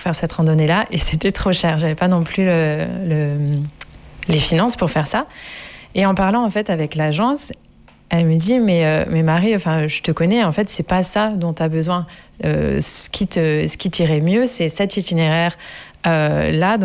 faire cette randonnée-là et c'était trop cher. J'avais pas non plus les finances pour faire ça. Et en parlant en fait avec l'agence, elle me dit mais Marie, enfin je te connais, en fait c'est pas ça dont tu as besoin. Ce qui t'irait mieux, c'est cet itinéraire là.